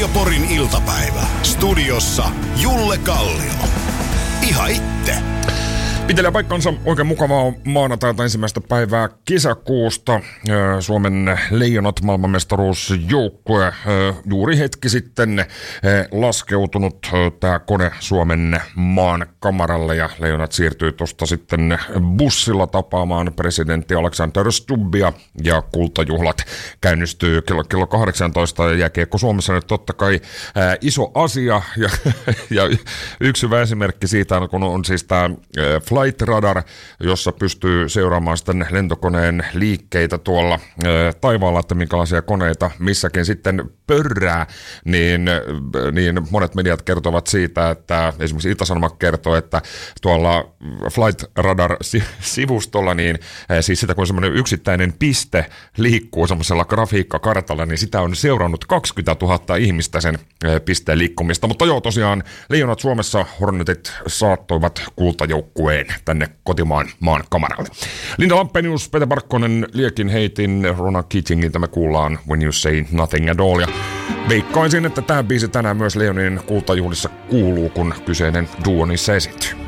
Radio Porin iltapäivä. Studiossa Julle Kallio. Ihan itte. Pitelee paikkansa oikein mukavaa maanantailta ensimmäistä päivää kesäkuusta. Suomen Leijonat maailmanmestaruusjoukkue juuri hetki sitten laskeutunut tämä kone Suomen maan kamaralle ja Leijonat siirtyy tuosta sitten bussilla tapaamaan presidentti Alexander Stubbia ja kultajuhlat käynnistyy kello 18 ja jääkiekko Suomessa nyt totta kai iso asia ja yksi hyvä esimerkki siitä kun on siis tämä Flight Radar, jossa pystyy seuraamaan sitten lentokoneen liikkeitä tuolla taivaalla, että minkälaisia koneita missäkin sitten pörrää, niin monet mediat kertovat siitä, että esimerkiksi Itä-Sanomat kertoo, että tuolla Flight Radar-sivustolla, niin siis sitä kun semmoinen yksittäinen piste liikkuu semmoisella grafiikkakartalla, niin sitä on seurannut 20 000 ihmistä sen pisteen liikkumista. Mutta joo, tosiaan Leijonat Suomessa Hornetit saattoivat kultajoukkueen tänne kotimaan maan kamaralle. Linda Lampenius, Pete Parkkonen, Liekin heitin, Rona Keatingin tämä kuullaan When You Say Nothing at All. Ja veikkaisin, että tämä biisi tänään myös Leijonien kultajuhlissa kuuluu, kun kyseinen duo niissä esiintyy.